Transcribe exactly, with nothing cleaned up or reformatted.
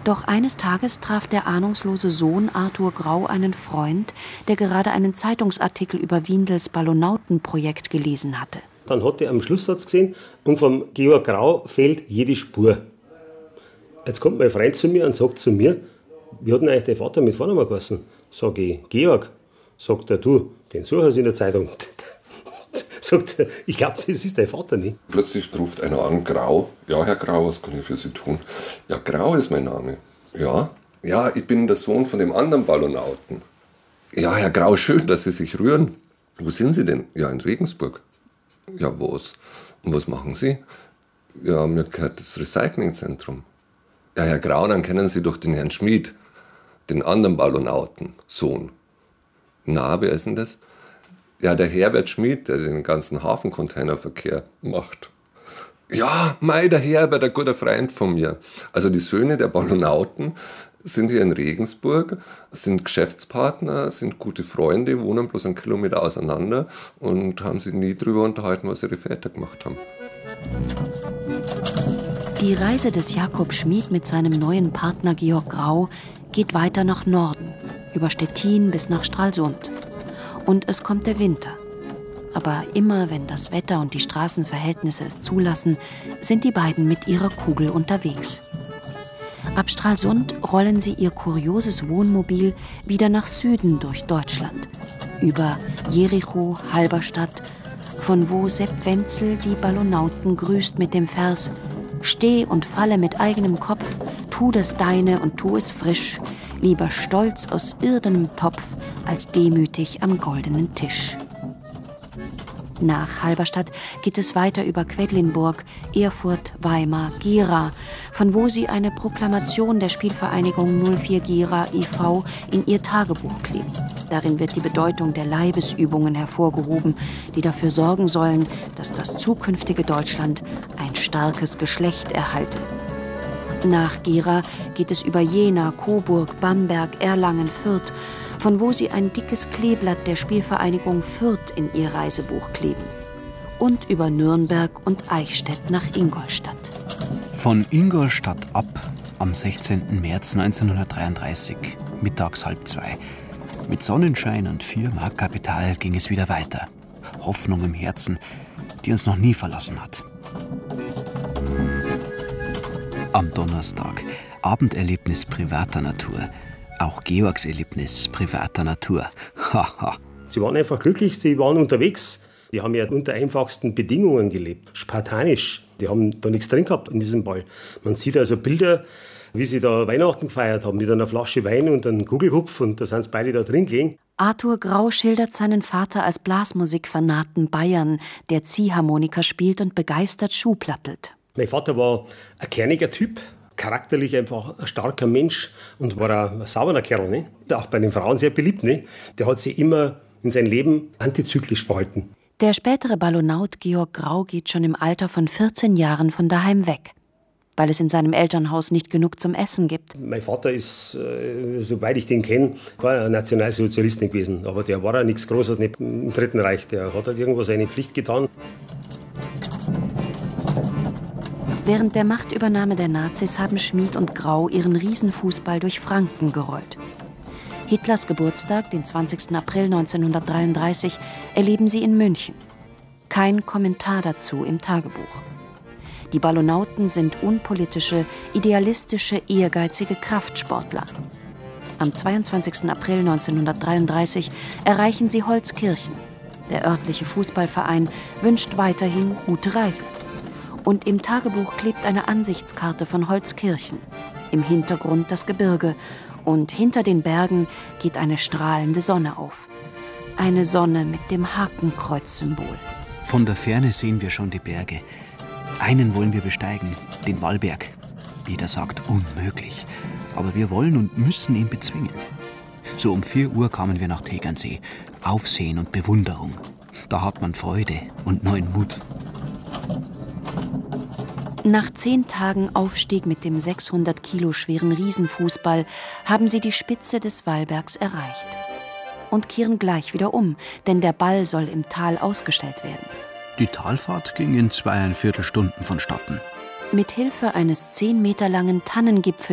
Doch eines Tages traf der ahnungslose Sohn Arthur Grau einen Freund, der gerade einen Zeitungsartikel über Windels Ballonautenprojekt gelesen hatte. Dann hat er am Schlusssatz gesehen, und vom Georg Grau fehlt jede Spur. Jetzt kommt mein Freund zu mir und sagt zu mir, wie hat denn eigentlich dein Vater mit Vornamen geheißen? Sag ich, Georg. Sagt er, du, den suchen Sie in der Zeitung. Sagt er, ich glaube, das ist dein Vater nicht. Plötzlich ruft einer an, Grau. Ja, Herr Grau, was kann ich für Sie tun? Ja, Grau ist mein Name. Ja, ja, ich bin der Sohn von dem anderen Ballonauten. Ja, Herr Grau, schön, dass Sie sich rühren. Wo sind Sie denn? Ja, in Regensburg. Ja, was? Und was machen Sie? Ja, mir gehört das Recyclingzentrum. Ja, Herr Grau, dann kennen Sie doch den Herrn Schmid, den anderen Ballonauten, Sohn. Na, wer ist denn das? Ja, der Herbert Schmid, der den ganzen Hafencontainerverkehr macht. Ja, mei, der Herbert, ein guter Freund von mir. Also die Söhne der Ballonauten sind hier in Regensburg, sind Geschäftspartner, sind gute Freunde, wohnen bloß einen Kilometer auseinander und haben sich nie darüber unterhalten, was ihre Väter gemacht haben. Die Reise des Jakob Schmid mit seinem neuen Partner Georg Grau geht weiter nach Norden, über Stettin bis nach Stralsund. Und es kommt der Winter. Aber immer, wenn das Wetter und die Straßenverhältnisse es zulassen, sind die beiden mit ihrer Kugel unterwegs. Ab Stralsund rollen sie ihr kurioses Wohnmobil wieder nach Süden durch Deutschland. Über Jericho, Halberstadt, von wo Sepp Wenzel die Ballonauten grüßt mit dem Vers: Steh und falle mit eigenem Kopf, tu das Deine und tu es frisch, lieber stolz aus irdenem Topf, als demütig am goldenen Tisch. Nach Halberstadt geht es weiter über Quedlinburg, Erfurt, Weimar, Gera, von wo sie eine Proklamation der Spielvereinigung null vier Gera e V in ihr Tagebuch kleben. Darin wird die Bedeutung der Leibesübungen hervorgehoben, die dafür sorgen sollen, dass das zukünftige Deutschland ein starkes Geschlecht erhalte. Nach Gera geht es über Jena, Coburg, Bamberg, Erlangen, Fürth, von wo sie ein dickes Kleeblatt der Spielvereinigung Fürth in ihr Reisebuch kleben. Und über Nürnberg und Eichstätt nach Ingolstadt. Von Ingolstadt ab am sechzehnten März neunzehnhundertdreiunddreißig, mittags halb zwei. Mit Sonnenschein und vier Mark Kapital ging es wieder weiter. Hoffnung im Herzen, die uns noch nie verlassen hat. Am Donnerstag, Abenderlebnis privater Natur. Auch Georgs Erlebnis privater Natur. Haha. Sie waren einfach glücklich, sie waren unterwegs. Die haben ja unter einfachsten Bedingungen gelebt, spartanisch. Die haben da nichts drin gehabt in diesem Ball. Man sieht also Bilder, wie sie da Weihnachten gefeiert haben, mit einer Flasche Wein und einem Kugelhupf, und da sind beide da drin gelegen. Arthur Grau schildert seinen Vater als Blasmusikfanaten Bayern, der Ziehharmonika spielt und begeistert Schuh plattelt. Mein Vater war ein kerniger Typ, charakterlich einfach ein starker Mensch und war ein sauberer Kerl. Ne? Auch bei den Frauen sehr beliebt. Ne? Der hat sich immer in seinem Leben antizyklisch verhalten. Der spätere Ballonaut Georg Grau geht schon im Alter von vierzehn Jahren von daheim weg, weil es in seinem Elternhaus nicht genug zum Essen gibt. Mein Vater ist, äh, soweit ich den kenne, kein Nationalsozialist nicht gewesen. Aber der war ja nichts Großes nicht im Dritten Reich. Der hat halt irgendwo seine Pflicht getan. Während der Machtübernahme der Nazis haben Schmid und Grau ihren Riesenfußball durch Franken gerollt. Hitlers Geburtstag, den zwanzigsten April neunzehnhundertdreiunddreißig, erleben sie in München. Kein Kommentar dazu im Tagebuch. Die Ballonauten sind unpolitische, idealistische, ehrgeizige Kraftsportler. Am zweiundzwanzigsten April neunzehnhundertdreiunddreißig erreichen sie Holzkirchen. Der örtliche Fußballverein wünscht weiterhin gute Reise. Und im Tagebuch klebt eine Ansichtskarte von Holzkirchen. Im Hintergrund das Gebirge. Und hinter den Bergen geht eine strahlende Sonne auf. Eine Sonne mit dem Hakenkreuz-Symbol. Von der Ferne sehen wir schon die Berge. Einen wollen wir besteigen, den Wallberg. Jeder sagt, unmöglich. Aber wir wollen und müssen ihn bezwingen. So um vier Uhr kamen wir nach Tegernsee. Aufsehen und Bewunderung. Da hat man Freude und neuen Mut. Nach zehn Tagen Aufstieg mit dem sechshundert Kilo schweren Riesenfußball haben sie die Spitze des Wallbergs erreicht. Und kehren gleich wieder um, denn der Ball soll im Tal ausgestellt werden. Die Talfahrt ging in zweieinviertel Stunden vonstatten. Mit Hilfe eines zehn Meter langen Tannengipfels